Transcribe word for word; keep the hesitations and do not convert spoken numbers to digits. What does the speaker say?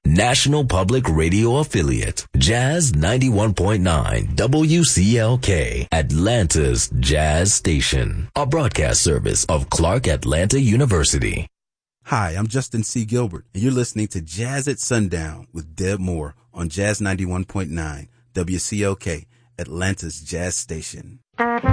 National Public Radio affiliate, Jazz ninety-one point nine W C L K, Atlanta's Jazz Station, a broadcast service of Clark Atlanta University. Hi, I'm Justin C. Gilbert, and you're listening to Jazz at Sundown with Deb Moore on Jazz ninety-one point nine W C L K, Atlanta's Jazz Station.